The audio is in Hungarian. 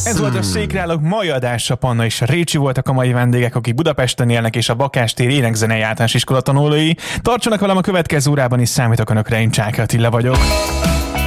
Ez volt a Székreállók mai adása. Panna és Récsi voltak a mai vendégek, akik Budapesten élnek, és a Bakástér énekzenei általános iskola tanulói. Tartsanak velem a következő órában is, számítok önökre, én Csáky Attila vagyok.